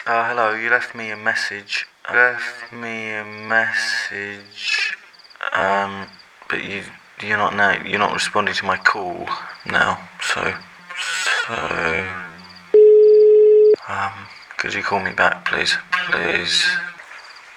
Hello, you left me a message. But you're not responding to my call now, so, could you call me back, please? Please.